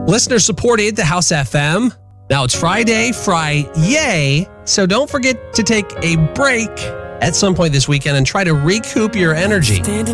Listener supported the House FM. Now it's Friday, yay! So don't forget to take a break at some point this weekend and try to recoup your energy.